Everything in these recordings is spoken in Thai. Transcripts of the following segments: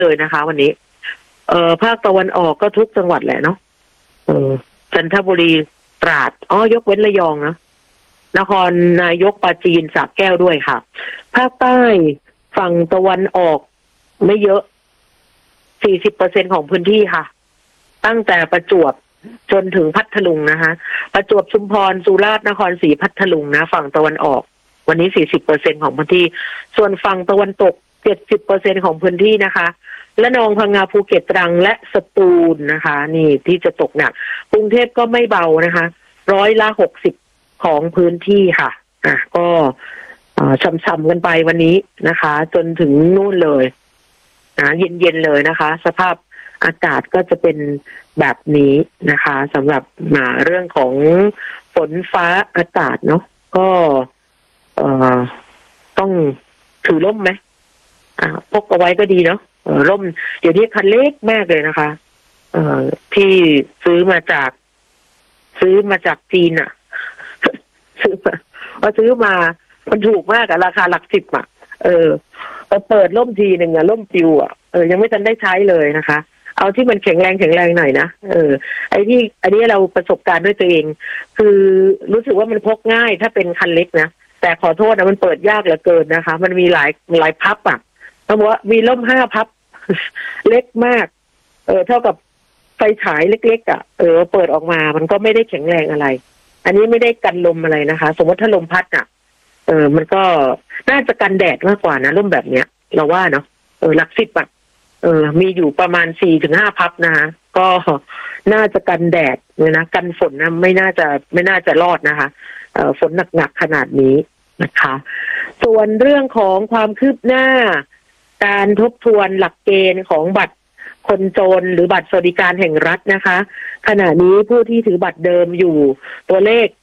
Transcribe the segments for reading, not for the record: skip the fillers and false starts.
เลยนะคะวันนี้ภาคตะวันออกก็ทุกจังหวัดแหละเนาะจันทบุรีตราดยกเว้นระยองนะนครนายกปราจีนสระแก้วด้วยค่ะภาคใต้ฝั่งตะวันออกไม่เยอะ 40% ของพื้นที่ค่ะตั้งแต่ประจวบจนถึงพัทลุงนะคะประจวบชุมพรสุราษฎร์นครศรีพัทลุงนะฝั่งตะวันออกวันนี้ 40% ของพื้นที่ส่วนฝั่งตะวันตก 70% ของพื้นที่นะคะและนองพังงาภูเก็ตตรังและสตูลนะคะนี่ที่จะตกหนักกรุงเทพก็ไม่เบานะคะ60%ของพื้นที่ค่ะก็ช่ำๆกันไปวันนี้นะคะจนถึงนู่นเลยเย็นๆเลยนะคะสภาพอากาศก็จะเป็นแบบนี้นะคะสำหรับเรื่องของฝนฟ้าอากาศเนาะก็ต้องถือร่มไหมพกเอาไว้ก็ดีเนาะร่มเดี๋ยวนี้คันเล็กมากเลยนะคะที่ซื้อมาจากจีนซื้อมามันถูกมากราคาหลัก10เปิดร่มทีหนึ่งร่มปิวยังไม่ทันได้ใช้เลยนะคะเอาที่มันแข็งแรงหน่อยนะอันนี้เราประสบการณ์ด้วยตัวเองคือรู้สึกว่ามันพกง่ายถ้าเป็นคันเล็กนะแต่ขอโทษนะมันเปิดยากเหลือเกินนะคะมันมีหลายพับต้องบอกว่ามีร่ม5 พับ เล็กมากเท่ากับไฟฉายเล็กๆเปิดออกมามันก็ไม่ได้แข็งแรงอะไรอันนี้ไม่ได้กันลมอะไรนะคะสมมติถ้าลมพัดมันก็น่าจะกันแดดมากกว่านะร่มแบบเนี้ยเราว่าเนาะหลัก10มีอยู่ประมาณ4-5 พับนะคะก็น่าจะกันแดดเลยนะกันฝนนะไม่น่าจะรอดนะคะฝนหนักๆขนาดนี้นะคะส่วนเรื่องของความคืบหน้าการทบทวนหลักเกณฑ์ของบัตรคนจนหรือบัตรสวัสดิการแห่งรัฐนะคะขณะนี้ผู้ที่ถือบัตรเดิมอยู่ตัวเลข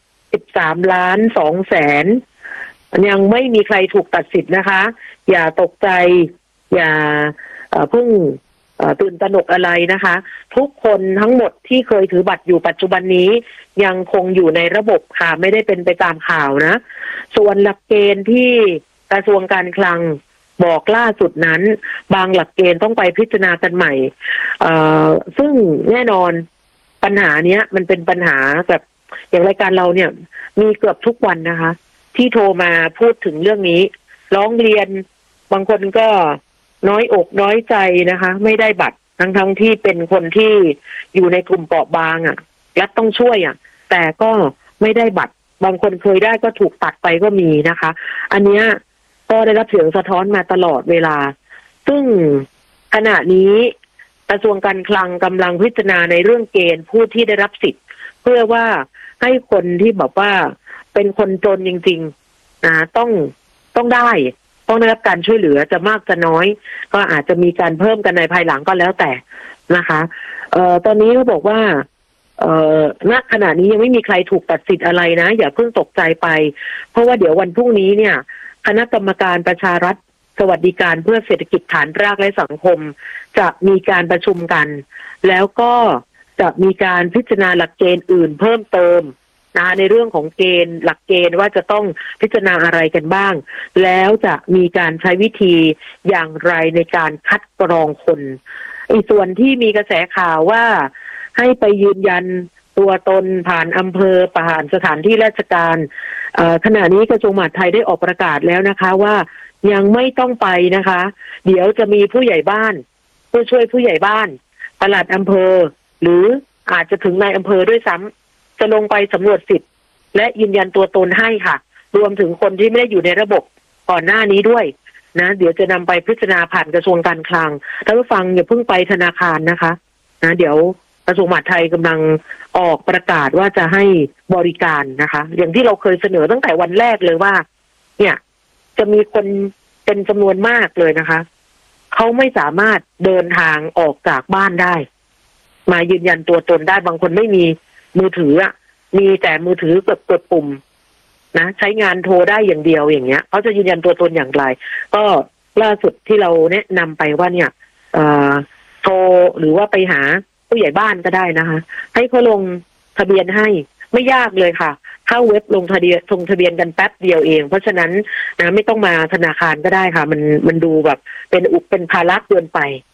13,200,000ยังไม่มีใครถูกตัดสิทธิ์นะคะอย่าตกใจอย่าเพิ่งตื่นตระหนกอะไรนะคะทุกคนทั้งหมดที่เคยถือบัตรอยู่ปัจจุบันนี้ยังคงอยู่ในระบบค่ะไม่ได้เป็นไปตามข่าวนะส่วนหลักเกณฑ์ที่กระทรวงการคลังบอกล่าสุดนั้นบางหลักเกณฑ์ต้องไปพิจารณากันใหม่ซึ่งแน่นอนปัญหาเนี้ยมันเป็นปัญหาแบบอย่างรายการเราเนี่ยมีเกือบทุกวันนะคะที่โทรมาพูดถึงเรื่องนี้ร้องเรียนบางคนก็น้อยอกน้อยใจนะคะไม่ได้บัตรทั้งที่เป็นคนที่อยู่ในกลุ่มเปราะบางรัฐต้องช่วยแต่ก็ไม่ได้บัตรบางคนเคยได้ก็ถูกตัดไปก็มีนะคะอันเนี้ยก็ได้รับเสียงสะท้อนมาตลอดเวลาซึ่งขณะนี้กระทรวงการคลังกำลังพิจารณาในเรื่องเกณฑ์ผู้ที่ได้รับสิทธิ์เพื่อว่าให้คนที่แบบว่าเป็นคนจนจริงๆต้องได้รับการช่วยเหลือจะมากจะน้อยก็อาจจะมีการเพิ่มกันในภายหลังก็แล้วแต่นะคะตอนนี้เขาบอกว่าณขณะนี้ยังไม่มีใครถูกตัดสิทธิ์อะไรนะอย่าเพิ่งตกใจไปเพราะว่าเดี๋ยววันพรุ่งนี้เนี่ยคณะกรรมการประชารัฐสวัสดิการเพื่อเศรษฐกิจฐานรากและสังคมจะมีการประชุมกันแล้วก็จะมีการพิจารณาหลักเกณฑ์อื่นเพิ่มเติมในเรื่องของเกณฑ์หลักเกณฑ์ว่าจะต้องพิจารณาอะไรกันบ้างแล้วจะมีการใช้วิธีอย่างไรในการคัดกรองคนส่วนที่มีกระแสข่าวว่าให้ไปยืนยันตัวตนผ่านอำเภอผ่านสถานที่ราชการขณะนี้กระทรวงมหาดไทยได้ออกประกาศแล้วนะคะว่ายังไม่ต้องไปนะคะเดี๋ยวจะมีผู้ใหญ่บ้านผู้ช่วยผู้ใหญ่บ้านปลัดอำเภอหรืออาจจะถึงนายอำเภอด้วยซ้ำจะลงไปสำรวจสิทธิ์และยืนยันตัวตนให้ค่ะรวมถึงคนที่ไม่ได้อยู่ในระบบก่อนหน้านี้ด้วยนะเดี๋ยวจะนำไปพิจารณาผ่านกระทรวงการคลังท่านผู้ฟังอย่าเพิ่งไปธนาคารนะคะนะเดี๋ยวกระทรวงมหาดไทยกำลังออกประกาศว่าจะให้บริการนะคะอย่างที่เราเคยเสนอตั้งแต่วันแรกเลยว่าเนี่ยจะมีคนเป็นจำนวนมากเลยนะคะเขาไม่สามารถเดินทางออกจากบ้านได้มายืนยันตัวตนได้บางคนไม่มีมือถือมีแต่มือถือกดปุ่มนะใช้งานโทรได้อย่างเดียวอย่างเงี้ยเขาจะยืนยันตัวตนอย่างไรก็ล่าสุดที่เราแนะนำไปว่าเนี่ยโทรหรือว่าไปหาผู้ใหญ่บ้านก็ได้นะคะให้เขาลงทะเบียนให้ไม่ยากเลยค่ะเข้าเว็บลงทะเบียนกันแป๊บเดียวเองเพราะฉะนั้นนะไม่ต้องมาธนาคารก็ได้ค่ะมันดูแบบเป็นภาระเกินไป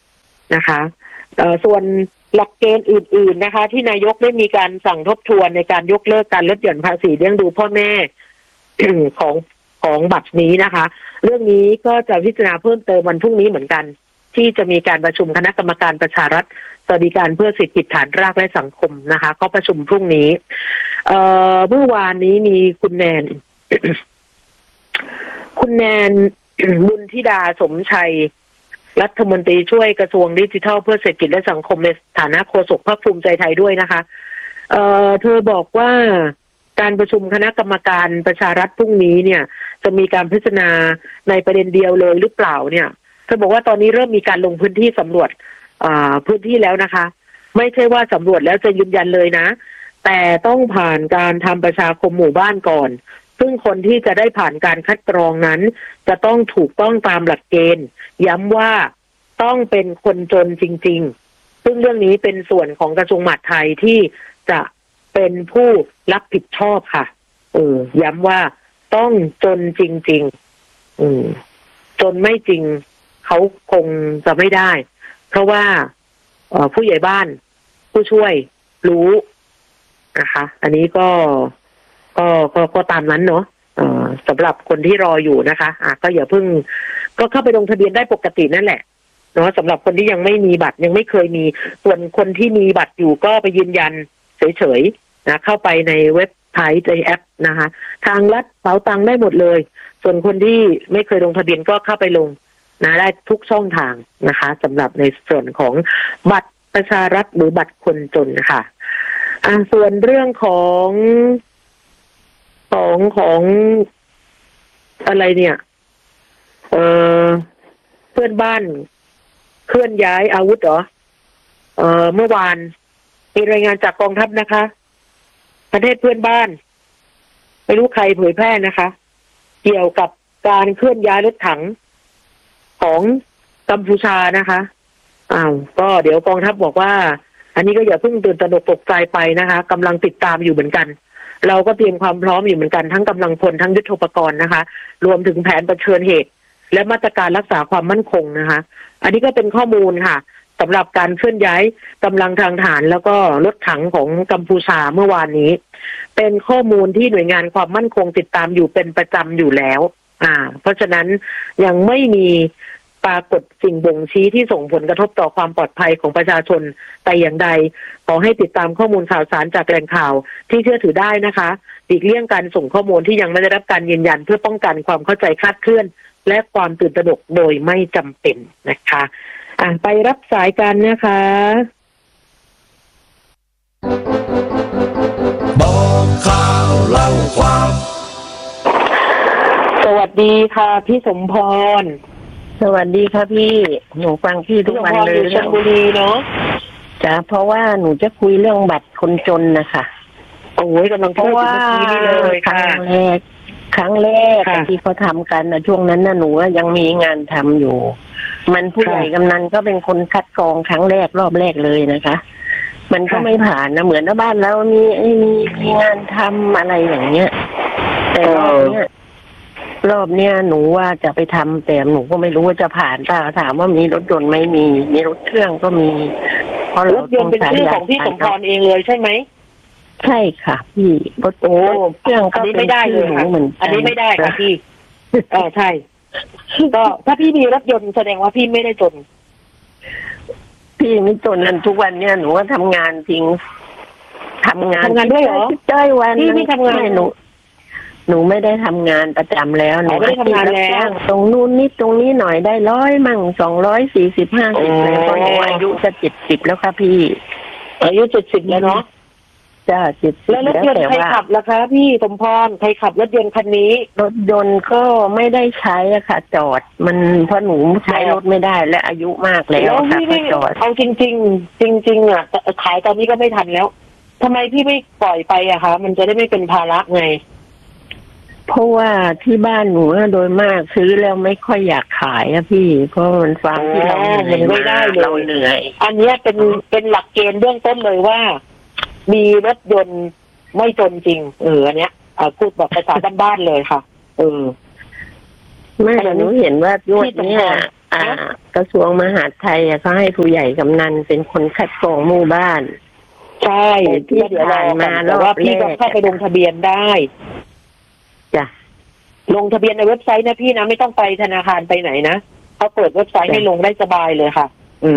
นะคะส่วนหลักเกณฑ์อื่นๆนะคะที่นายกได้มีการสั่งทบทวนในการยกเลิกการลดหย่อนภาษีเลี้ยงดูพ่อแม่ ของบัตรนี้นะคะ เรื่องนี้ก็จะพิจารณาเพิ่มเติมวันพรุ่งนี้เหมือนกัน ที่จะมีการประชุมคณะกรรมการประชารัฐสวัสดิการเพื่อสิทธิฐานรากและสังคมนะคะเขาประชุมพรุ่งนี้เมื่อวานนี้มีคุณแนน คุณแนน บุญธิดาสมชัยรัฐมนตรีช่วยกระทรวงดิจิทัลเพื่อเศรษฐกิจและสังคมในฐานะโฆษกพรรคภูมิใจไทยด้วยนะคะเธอบอกว่าการประชุมคณะกรรมการประชารัฐพรุ่งนี้เนี่ยจะมีการพิจารณาในประเด็นเดียวเลยหรือเปล่าเนี่ยเธอบอกว่าตอนนี้เริ่มมีการลงพื้นที่สำรวจพื้นที่แล้วนะคะไม่ใช่ว่าสำรวจแล้วจะยืนยันเลยนะแต่ต้องผ่านการทำประชาคมหมู่บ้านก่อนซึ่งคนที่จะได้ผ่านการคัดกรองนั้นจะต้องถูกต้องตามหลักเกณฑ์ย้ำว่าต้องเป็นคนจนจริงๆซึ่งเรื่องนี้เป็นส่วนของกระทรวงมหาดไทยที่จะเป็นผู้รับผิดชอบค่ะย้ำว่าต้องจนจริงๆจนไม่จริงเขาคงจะไม่ได้เพราะว่าผู้ใหญ่บ้านผู้ช่วยรู้นะคะอันนี้ก็ตามนั้นเนาะสำหรับคนที่รออยู่นะคะก็อย่าเพิ่งก็เข้าไปลงทะเบียนได้ปกตินั่นแหละเนาะสำหรับคนที่ยังไม่มีบัตรยังไม่เคยมีส่วนคนที่มีบัตรอยู่ก็ไปยืนยันเฉยๆนะเข้าไปในเว็บไซต์ในแอปนะคะทางรัฐเป๋าตังค์ได้หมดเลยส่วนคนที่ไม่เคยลงทะเบียนก็เข้าไปลงนะได้ทุกช่องทางนะคะสำหรับในส่วนของบัตรประชารัฐหรือบัตรคนจนนะคะส่วนเรื่องของอะไรเนี่ยเพื่อนบ้านเคลื่อนย้ายอาวุธเหรอเมื่อวานมีรายงานจากกองทัพนะคะประเทศเพื่อนบ้านไม่รู้ใครเผยแพร่นะคะเกี่ยวกับการเคลื่อนย้ายรถถังของกัมพูชานะคะก็เดี๋ยวกองทัพบอกว่าอันนี้ก็อย่าเพิ่งตื่นตระหนกตกใจไปนะคะกำลังติดตามอยู่เหมือนกันเราก็เตรียมความพร้อมอยู่เหมือนกันทั้งกำลังพลทั้งยุทโธปกรณ์นะคะรวมถึงแผนเผชิญเหตุและมาตรการรักษาความมั่นคงนะคะอันนี้ก็เป็นข้อมูลค่ะสำหรับการเคลื่อนย้ายกำลังทางทหารแล้วก็รถถังของกัมพูชาเมื่อวานนี้เป็นข้อมูลที่หน่วยงานความมั่นคงติดตามอยู่เป็นประจำอยู่แล้วเพราะฉะนั้นยังไม่มีปรากฏสิ่งบ่งชี้ที่ส่งผลกระทบต่อความปลอดภัยของประชาชนแต่อย่างใดขอให้ติดตามข้อมูลข่าวสารจากแหล่งข่าวที่เชื่อถือได้นะคะหลีกเลี่ยงการส่งข้อมูลที่ยังไม่ได้รับการยืนยันเพื่อป้องกันความเข้าใจคลาดเคลื่อนและความตื่นตระหนกโดยไม่จำเป็นนะคะไปรับสายกันนะคะบอกข่าวเล่าความสวัสดีค่ะพี่สมพรสวัสดีค่ะพี่หนูฟังพี่ทุกวันเลยชลบุรีเนาะจ้ะเพราะว่าหนูจะคุยเรื่องบัตรคนจนนะคะโอ้ยกำลังพูดถึงเมื่อกี้นี่เลยค่ะครั้งแรกที่เขาทำกันนะช่วงนั้นนะหนูยังมีงานทำอยู่มันผู้ใหญ่กำนันก็เป็นคนคัดกรองครั้งแรกรอบแรกเลยนะคะมันก็ไม่ผ่านนะเหมือนบ้านแล้วมีงานทำอะไรอย่างเงี้ยแต่รอบเนี้ยหนูว่าจะไปทำแต่หนูก็ไม่รู้ว่าจะผ่านป่ะถามว่ามีรถยนต์ไม่มีรถเครื่องก็มีเพราะรถยนต์เป็นชื่อของพี่สมพรเองเลยใช่ไหมใช่ค่ะพี่รถเครื่องก็ไม่ได้เลยค่ะอันนี้ไม่ได้ค่ะพี่ใช่ก็ถ้าพี่มีรถยนต์แสดงว่าพี่ไม่ได้จนพี่ไม่จนนั่นทุกวันเนี่ยหนูว่าทำงานจริงทำงานด้วยเหรอจ้อยวันพี่ทำงานหนูไม่ได้ทำงานประจำแล้วหนูไม่ได้ทำงานแล้วตรงนู้นนิดตรงนี้หน่อยได้100มั่ง240 50แล้วก็หนูอายุจะ70แล้วค่ะพี่อายุ70แล้วเนาะจ้า70 แล้วรถยนต์ใครขับล่ะคะพี่สมพรใครขับรถยนต์คันนี้รถยนต์ก็ไม่ได้ใช้อะค่ะจอดมันเพราะหนูใช้รถไม่ได้และอายุมากแล้วค่ะจอดเอาจริงอ่ะขายตอนนี้ก็ไม่ทันแล้วทำไมพี่ไม่ปล่อยไปอะคะมันจะได้ไม่เป็นภาระไงเพราะว่าที่บ้านหนูโดยมากซื้อแล้วไม่ค่อยอยากขายอะพี่เพราะมันฟังที่เราไม่ได้เราเหนื่อยอันนี้เป็นหลักเกณฑ์เบื้องต้นเลยว่ามีรถยนต์ไม่จนจริงอันเนี้ยพูดแบบภาษาบ้านๆเลยค่ะไม่แต่หนูเห็นว่ายุคนี้กระทรวงมหาดไทยเขาให้ผู้ใหญ่กำนันเป็นคนคัดกรองหมู่บ้านใช่ที่เดี๋ยวรอมาแล้วว่าพี่ก็เข้าไปลงทะเบียนได้จ้ะลงทะเบียนในเว็บไซต์นะพี่นะไม่ต้องไปธนาคารไปไหนนะเขาเปิดเว็บไซต์ให้ลงได้สบายเลยค่ะ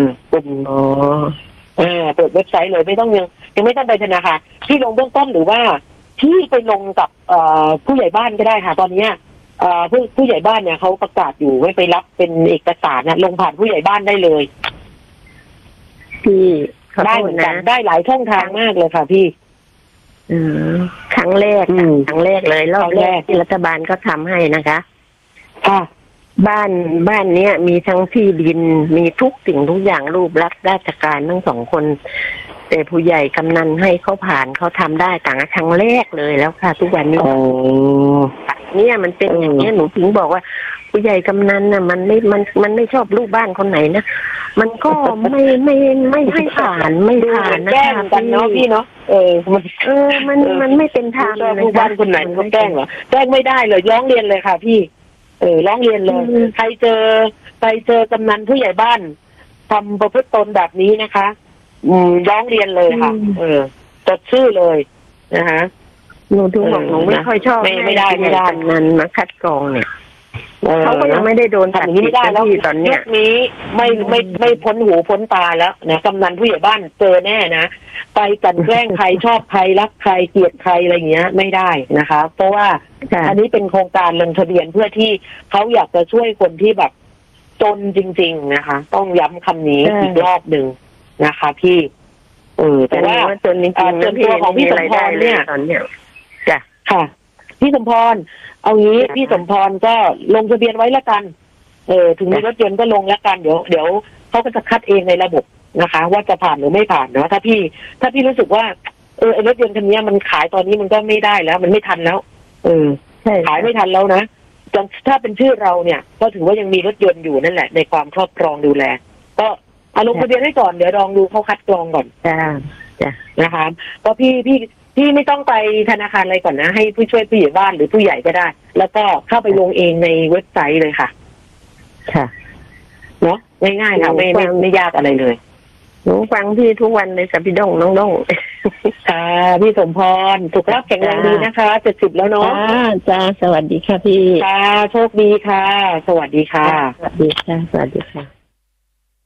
เปิดเว็บไซต์เลยไม่ต้องยังไม่ต้องไปธนาคารพี่ลงเบื้องต้นหรือว่าพี่ไปลงกับผู้ใหญ่บ้านก็ได้ค่ะตอนนี้ผู้ใหญ่บ้านเนี่ยเขาประกาศอยู่ให้ไปรับเป็นเอกสารนะลงผ่านผู้ใหญ่บ้านได้เลยพี่ได้เหมือนกันได้หลายช่องทางมากเลยค่ะพี่ครั้งแรกเลยรอบแรกที่รัฐบาลก็ทำให้นะคะค่ะบ้านเนี้ยมีทั้งที่ดินมีทุกสิ่งทุกอย่างรูปรับราชการทั้งสองคนแต่ผู้ใหญ่กำนันให้เขาผ่านเขาทำได้ต่างครั้งแรกเลยแล้วค่ะทุกวันนี้เนี่ยมันเป็นอย่างนี้หนูถึงบอกว่าผู้ใหญ่กำนันน่ะมันไม่ชอบลูกบ้านคนไหนนะมันก็ไม่ให้ผ่านไม่ผ่านนะแกล้งกันเนาะพี่เนาะมันไม่เป็นทางลูกบ้านคนไหนก็แกล้งเหรอแกล้งไม่ได้เลยร้องเรียนเลยค่ะพี่ร้องเรียนเลยใครเจอกำนันผู้ใหญ่บ้านทำประพฤติตนแบบนี้นะคะร้องเรียนเลยค่ะจดชื่อเลยนะคะหนูถึงบอกหนูไม่ค่อยชอบไม่ได้นั้นมาคัดกรองเนี่ยเขาก็ยังไม่ได้โดนตัดสินได้แล้วตอนนี้ไม่พ้นหูพ้นตาแล้วนะกำนันผู้ใหญ่บ้านเจอแน่นะไปกันแกล้งใครชอบใครรักใครเกลียดใครอะไรเงี้ยไม่ได้นะคะเพราะว่าอันนี้เป็นโครงการลงทะเบียนเพื่อที่เขาอยากจะช่วยคนที่แบบจนจริงๆนะคะต้องย้ำคำนี้อีกรอบหนึ่งนะคะพี่แต่ว่าจนจริงๆตัวของพี่สมพรเนี่ยจ้ะค่ะพี่สมพรเอางี้พี่สมพรก็ลงทะเบียนไว้ละกันถึงมีรถยนต์ก็ลงละกันเดี๋ยวเขาก็จะคัดเองในระบบนะคะว่าจะผ่านหรือไม่ผ่านเนาะถ้าพี่รู้สึกว่าไอ้รถยนต์คันนี้มันขายตอนนี้มันก็ไม่ได้แล้วมันไม่ทันแล้วขายไม่ทันแล้วนะถ้าเป็นชื่อเราเนี่ยก็ถือว่ายังมีรถยนต์อยู่นั่นแหละในความครอบครองดูแลก็ลงทะเบียนไว้ก่อนเดี๋ยวลองดูเขาคัดกรองก่อนจ้ะนะคะก็พี่ไม่ต้องไปธนาคารอะไรก่อนนะให้ผู้ช่วยผู้ใหญ่บ้านหรือผู้ใหญ่ก็ได้แล้วก็เข้าไปลงเองในเว็บไซต์เลยค่ะเนาะง่ายๆค่ะไม่ยากอะไรเลยหนูฟังพี่ทุกวันเลยสับพี่ดงน้องค่ะพี่สมพรสุขภาพแข็งแรงดีนะคะ70แล้วเนาะจ้าสวัสดีค่ะพี่ค่ะโชคดีค่ะสวัสดีค่ะสวัสดีค่ะ